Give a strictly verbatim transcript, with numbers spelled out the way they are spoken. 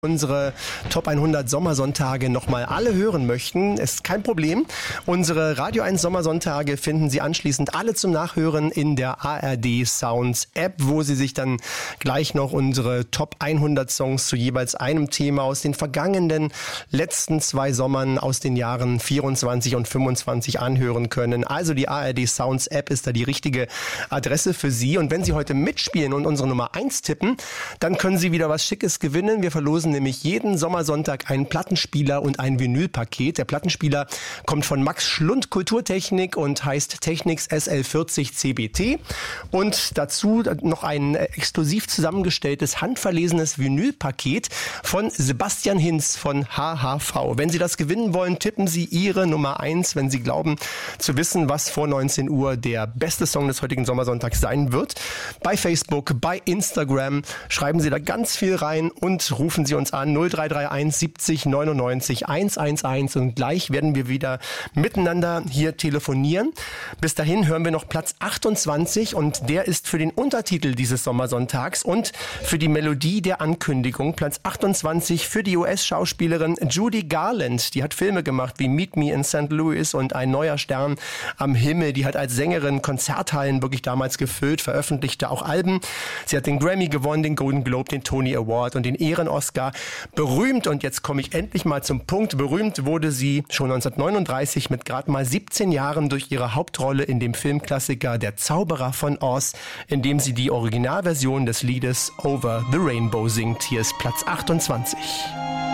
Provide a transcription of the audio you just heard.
unsere Top hundert Sommersonntage nochmal alle hören möchten, ist kein Problem. Unsere Radio eins Sommersonntage finden Sie anschließend alle zum Nachhören in der A R D Sounds App, wo Sie sich dann gleich noch unsere Top hundert Songs zu jeweils einem Thema aus den vergangenen letzten zwei Sommern aus den Jahren vierundzwanzig und fünfundzwanzig anhören können. Also die A R D Sounds App ist da die richtige Adresse für Sie. Und wenn Sie heute mitspielen und unsere Nummer eins tippen, dann können Sie wieder was Schickes gewinnen. Wir verlosen nämlich jeden Sommersonntag einen Plattenspieler und ein Vinylpaket. Der Plattenspieler kommt von Max Schlund Kulturtechnik und heißt Technics S L vierzig C B T. Und dazu noch ein exklusiv zusammengestelltes, handverlesenes Vinylpaket von Sebastian Hinz von H H V. Wenn Sie das gewinnen wollen, tippen Sie Ihre Nummer eins, wenn Sie glauben zu wissen, was vor neunzehn Uhr der beste Song des heutigen Sommersonntags sein wird. Bei Facebook, bei Instagram schreiben Sie da ganz viel rein und rufen Sie uns an null drei drei eins siebzig neunundneunzig hundertelf und gleich werden wir wieder miteinander hier telefonieren. Bis dahin hören wir noch Platz achtundzwanzig und der ist für den Untertitel dieses Sommersonntags und für die Melodie der Ankündigung. Platz achtundzwanzig für die U S-Schauspielerin Judy Garland. Die hat Filme gemacht wie Meet Me in Sankt Louis und Ein neuer Stern am Himmel. Die hat als Sängerin Konzerthallen wirklich damals gefüllt, veröffentlichte auch Alben. Sie hat den Grammy gewonnen, den Golden Globe, den Tony Award und den Ehren-Oscar. Berühmt, und jetzt komme ich endlich mal zum Punkt, berühmt wurde sie schon neunzehnhundertneununddreißig mit gerade mal siebzehn Jahren durch ihre Hauptrolle in dem Filmklassiker Der Zauberer von Oz, in dem sie die Originalversion des Liedes Over the Rainbow singt. Hier ist Platz achtundzwanzig.